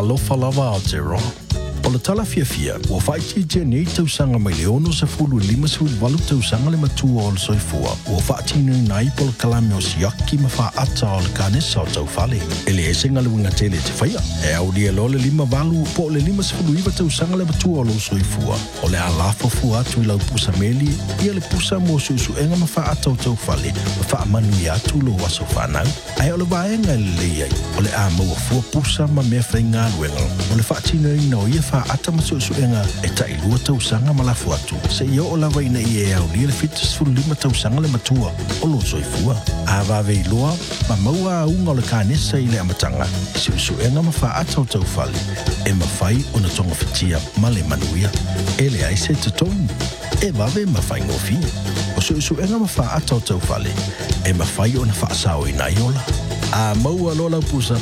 Alofa lava Aotearoa. O le tala fia, ua whaiti nei tausanga mai le ono sa fulu 5 tausanga le matua o le soifua. Ua whaatinu nai po le kalame o siaki ma wha ata o le kanesa o tau fale. E le esenga le winga tele te whaia. E au lia lo le 5 po le 5 tausanga le matua o le soifua. O le alafa fua atu i lau pusa meli, ia le pusa mo susu enga ma wha ata o tau fale, ma wha manu i atu lo waso whanau. Ai o le vaenga le leiai, o le a maua fua pusa ma mea whainga luenga. O le whaatinu no ia wha ata masuenga e tai lua tausanga malafu atu. Se ia o lawa ina i e au lia le fitas fulu 5 tausanga le matua o lo soifua. A vave i loa, ma maua unga o le kanesa i le amatanga. Suenga ma wha ata o tau fale. E ma whai o na tonga fitia ma le manuia. E le aise te tonu. E vave ma whai ngofi. O suenga ma wha ata o tau fale. E ma whai o na wha asao i nai ola. A maua lola pusa.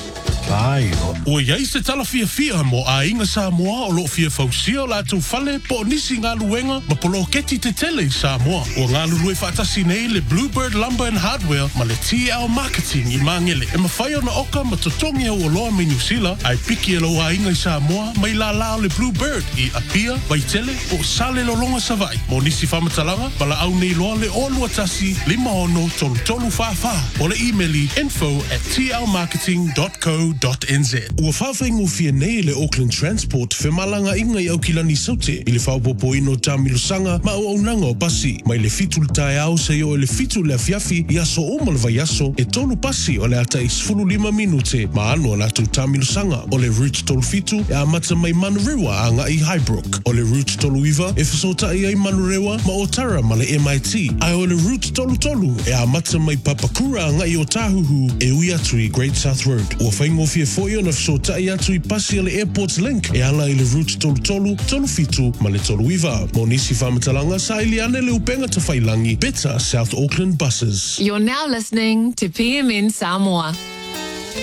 Ua iai se tala fia mo a inga Samoa o lo fia fausia o la tau fale po nisi ngā luenga ma polo keti te tele i Samoa. Ua ngā lulue whaatasi nei le Bluebird Lumber and Hardware ma le TL Marketing i Mangele. E ma whai o na oka ma totongi au o loa me New Zealand ai piki e lo a inga i Samoa mai la lao le Bluebird i Apia, Waitele o Sale Lolonga Savai. Mo nisi whamatalanga ma la au nei loa le olua tasi 5 fafa o le emaili info@tlmarketing.co.nz. Ua whawhaingo fia nei le Auckland Transport whemalanga inga i au kilani saute i le whaupopo ino tamilosanga ma au nanga o pasi mai le fitu le tae au se o le fitu le afiafi i aso o malva yaso e tolu pasi o le ata i 15 minute ma anu ala tu tamilosanga o le route tolu fitu e amata mai Manurewa anga i Highbrook o le route tolu iwa e whasota i ai Manurewa ma Otara ma le MIT ai o le route tolu e amata mai Papakura anga i Otahuhu e ui atu i Great South Road. Ua whaingo fia foi ona fsota i atu i pasi le Airports Link e ala i le route tolu fitu ma le tolu iwa. Mo nisi whamatalanga sa ili ane le upenga ta whailangi Better South Auckland Buses. You're now listening to PMN Samoa.